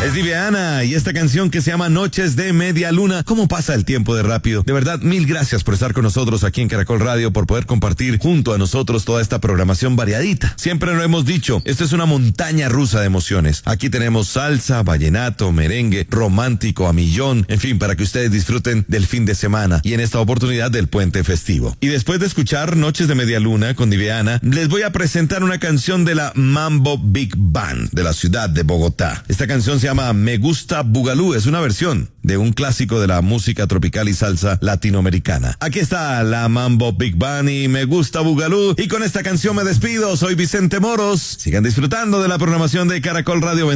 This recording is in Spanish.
Es Diviana y esta canción que se llama Noches de Media Luna. ¿Cómo pasa el tiempo de rápido? De verdad, mil gracias por estar con nosotros aquí en Caracol Radio, por poder compartir junto a nosotros toda esta programación variadita. Siempre lo hemos dicho, esto es una montaña rusa de emociones. Aquí tenemos salsa, vallenato, merengue, romántico a millón, en fin, para que ustedes disfruten del fin de semana y en esta oportunidad del puente festivo. Y después de escuchar Noches de Media Luna con Diviana, les voy a presentar una canción de la Mambo Big Band de la ciudad de Bogotá. Esta canción se llama Me Gusta Bugalú, es una versión de un clásico de la música tropical y salsa latinoamericana. Aquí está la Mambo Big Band y Me Gusta Bugalú, y con esta canción me despido. Soy Vicente Moros. Sigan disfrutando de la programación de Caracol Radio.